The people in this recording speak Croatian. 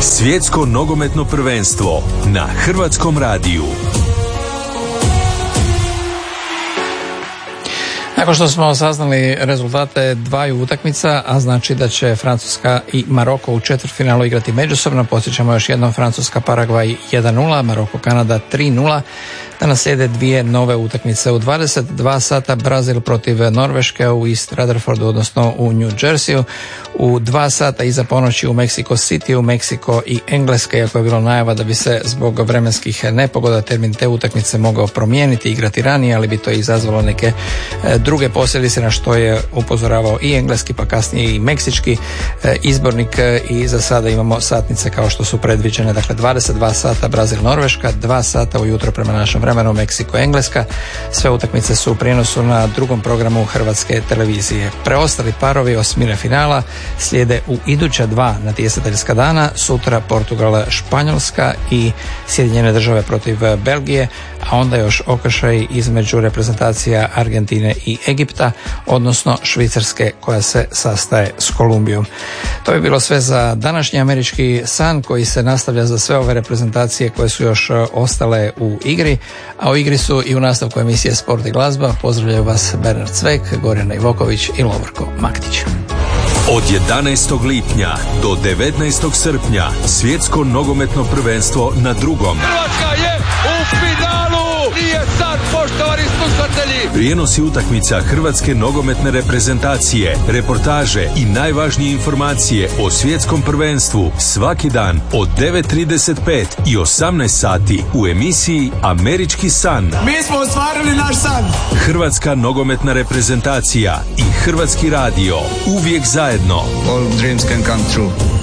Svjetsko nogometno prvenstvo na Hrvatskom radiju. Nakon što smo saznali rezultate dvaju utakmica, a znači da će Francuska i Maroko u četvrtfinalu igrati međusobno, podsjećamo još jednom Francuska Paragvaj 1-0, Maroko Kanada 3-0. Danas slijede dvije nove utakmice. U 22 sata Brazil protiv Norveške u East Rutherfordu, odnosno u New Jerseyu. U 2 sata iza ponoći u Mexico City, u Meksiko i Engleska, iako je bilo najava da bi se zbog vremenskih nepogoda termin te utakmice mogao promijeniti, igrati ranije, ali bi to izazvalo neke druge posljedice, na što je upozoravao i engleski pa kasnije i meksički izbornik, i za sada imamo satnice kao što su predviđene. Dakle, 22 sata Brazil-Norveška, 2 sata ujutro prema našem vremenu Meksiko-Engleska. Sve utakmice su u prijenosu na drugom programu Hrvatske televizije. Preostali parovi osmine finala slijede u iduća 2 natjecateljska dana. Sutra Portugal-Španjolska i Sjedinjene Države protiv Belgije, a onda još okršaj između reprezentacija Argentine i Egipta, odnosno Švicarske koja se sastaje s Kolumbijom. To bi bilo sve za današnji američki san, koji se nastavlja za sve ove reprezentacije koje su još ostale u igri, a u igri su i u nastavku emisije Sport i glazba. Pozdravljaju vas Bernard Cvek, Gorjana Ivoković i Lovorko Maktić. Od 11. lipnja do 19. srpnja Svjetsko nogometno prvenstvo na drugom. Hrvatska je u finalu! Nije sad, poštovani slušatelji! Prijenosi utakmica Hrvatske nogometne reprezentacije, reportaže i najvažnije informacije o svjetskom prvenstvu svaki dan od 9:35 i 18 sati u emisiji Američki san. Mi smo ostvarili naš san! Hrvatska nogometna reprezentacija i Hrvatski radio, uvijek zajedno. All dreams can come true.